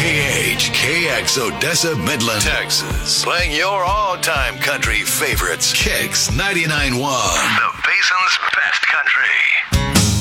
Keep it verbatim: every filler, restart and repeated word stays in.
K H K X Odessa, Midland, Texas. Playing your all-time country favorites. Kicks ninety-nine point one. The Basin's best country.